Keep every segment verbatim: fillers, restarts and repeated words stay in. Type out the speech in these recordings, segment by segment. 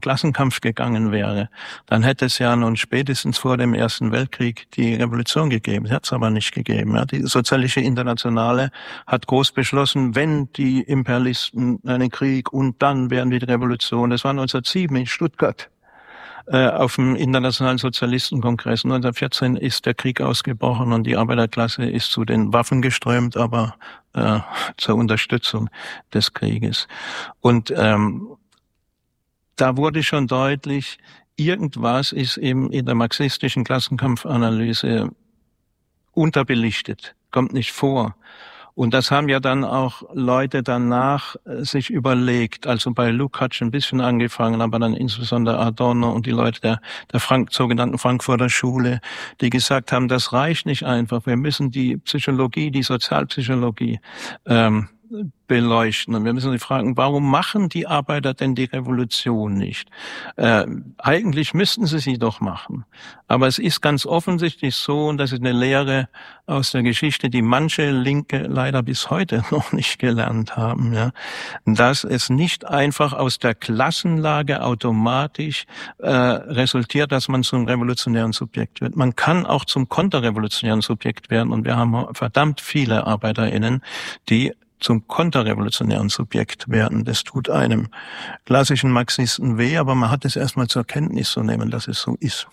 Klassenkampf gegangen wäre, dann hätte es ja nun spätestens vor dem Ersten Weltkrieg die Revolution gegeben. Sie hat es aber nicht gegeben. Ja. Die Sozialistische Internationale hat groß beschlossen, wenn die Imperialisten einen Krieg und dann wären wir die Revolution. Das war neunzehnhundertsieben in Stuttgart äh, auf dem Internationalen Sozialistenkongress. neunzehnhundertvierzehn ist der Krieg ausgebrochen und die Arbeiterklasse ist zu den Waffen geströmt, aber äh, zur Unterstützung des Krieges. Und ähm, da wurde schon deutlich, irgendwas ist eben in der marxistischen Klassenkampfanalyse unterbelichtet, kommt nicht vor. Und das haben ja dann auch Leute danach sich überlegt, also bei Lukács ein bisschen angefangen, aber dann insbesondere Adorno und die Leute der, der Frank, sogenannten Frankfurter Schule, die gesagt haben, das reicht nicht einfach, wir müssen die Psychologie, die Sozialpsychologie ähm, beleuchten. Und wir müssen uns fragen, warum machen die Arbeiter denn die Revolution nicht? Äh, eigentlich müssten sie sie doch machen. Aber es ist ganz offensichtlich so, und das ist eine Lehre aus der Geschichte, die manche Linke leider bis heute noch nicht gelernt haben, ja, dass es nicht einfach aus der Klassenlage automatisch äh, resultiert, dass man zum revolutionären Subjekt wird. Man kann auch zum konterrevolutionären Subjekt werden, und wir haben verdammt viele ArbeiterInnen, die zum konterrevolutionären Subjekt werden. Das tut einem klassischen Marxisten weh, aber man hat es erstmal zur Kenntnis zu nehmen, dass es so ist.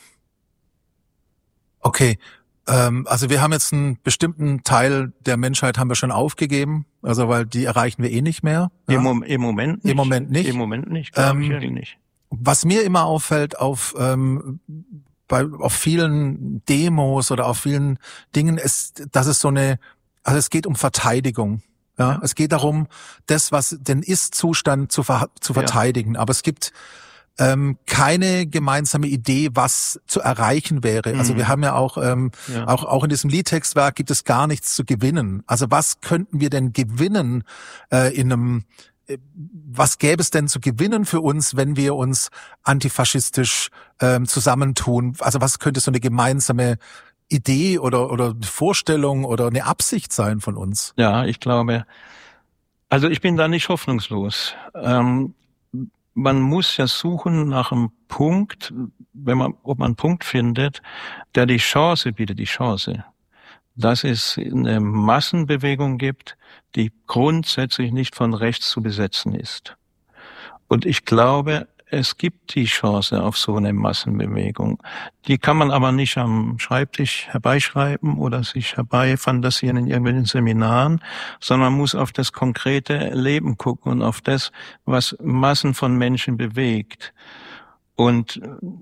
Okay, ähm, also wir haben jetzt einen bestimmten Teil der Menschheit haben wir schon aufgegeben, also weil die erreichen wir eh nicht mehr. Ja? Im, Mo- Im Moment nicht. Im Moment nicht. Im Moment nicht, glaube ähm, ich nicht. Was mir immer auffällt auf ähm, bei auf vielen Demos oder auf vielen Dingen ist, dass es so eine, also es geht um Verteidigung. Ja, ja, es geht darum, das, was den Ist-Zustand zu, ver- zu verteidigen. Ja. Aber es gibt ähm, keine gemeinsame Idee, was zu erreichen wäre. Mhm. Also wir haben ja auch, ähm, ja. auch auch in diesem Liedtextwerk gibt es gar nichts zu gewinnen. Also was könnten wir denn gewinnen äh, in einem, äh, was gäbe es denn zu gewinnen für uns, wenn wir uns antifaschistisch ähm, zusammentun? Also was könnte so eine gemeinsame Idee oder oder Vorstellung oder eine Absicht sein von uns? Ja, ich glaube, also ich bin da nicht hoffnungslos. Ähm, man muss ja suchen nach einem Punkt, wenn man, ob man einen Punkt findet, der die Chance bietet, die Chance, dass es eine Massenbewegung gibt, die grundsätzlich nicht von rechts zu besetzen ist. Und ich glaube, es gibt die Chance auf so eine Massenbewegung. Die kann man aber nicht am Schreibtisch herbeischreiben oder sich herbeifantasieren in irgendwelchen Seminaren, sondern man muss auf das konkrete Leben gucken und auf das, was Massen von Menschen bewegt. Und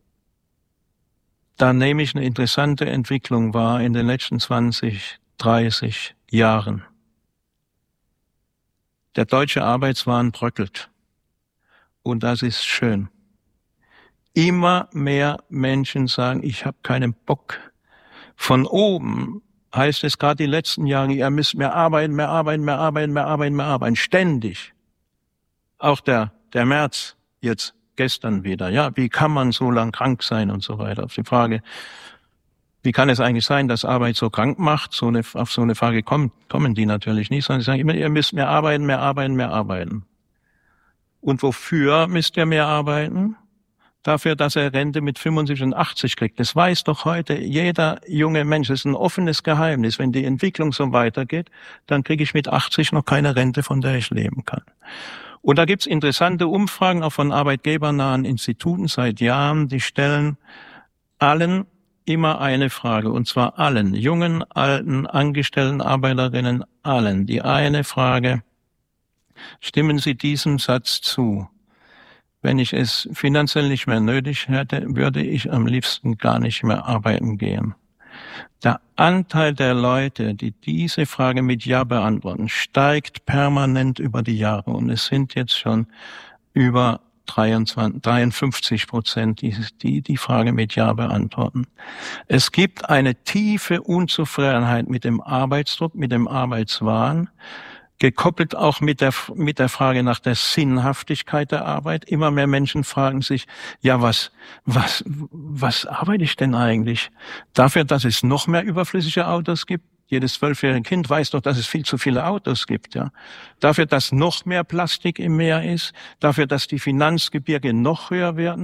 da nehme ich eine interessante Entwicklung wahr in den letzten zwanzig, dreißig Jahren. Der deutsche Arbeitswahn bröckelt. Und das ist schön. Immer mehr Menschen sagen, ich habe keinen Bock. Von oben heißt es gerade die letzten Jahre, ihr müsst mehr arbeiten, mehr arbeiten, mehr arbeiten, mehr arbeiten, mehr arbeiten. Ständig. Auch der, der Merz jetzt gestern wieder. Ja, wie kann man so lang krank sein und so weiter. Auf die Frage, wie kann es eigentlich sein, dass Arbeit so krank macht? So eine, auf so eine Frage kommen, kommen die natürlich nicht, sondern sie sagen immer, ihr müsst mehr arbeiten, mehr arbeiten, mehr arbeiten. Und wofür müsst ihr mehr arbeiten? Dafür, dass er Rente mit fünfundsiebzig und achtzig kriegt. Das weiß doch heute jeder junge Mensch. Das ist ein offenes Geheimnis. Wenn die Entwicklung so weitergeht, dann kriege ich mit achtzig noch keine Rente, von der ich leben kann. Und da gibt's interessante Umfragen auch von arbeitgebernahen Instituten seit Jahren. Die stellen allen immer eine Frage, und zwar allen, jungen, alten, Angestellten, Arbeiterinnen, allen. Die eine Frage: Stimmen Sie diesem Satz zu? Wenn ich es finanziell nicht mehr nötig hätte, würde ich am liebsten gar nicht mehr arbeiten gehen. Der Anteil der Leute, die diese Frage mit Ja beantworten, steigt permanent über die Jahre. Und es sind jetzt schon über dreiundzwanzig, dreiundfünfzig Prozent, die, die die Frage mit Ja beantworten. Es gibt eine tiefe Unzufriedenheit mit dem Arbeitsdruck, mit dem Arbeitswahn, gekoppelt auch mit der, mit der Frage nach der Sinnhaftigkeit der Arbeit. Immer mehr Menschen fragen sich, ja, was, was, was arbeite ich denn eigentlich? Dafür, dass es noch mehr überflüssige Autos gibt. Jedes zwölfjährige Kind weiß doch, dass es viel zu viele Autos gibt, ja. Dafür, dass noch mehr Plastik im Meer ist. Dafür, dass die Finanzgebirge noch höher werden.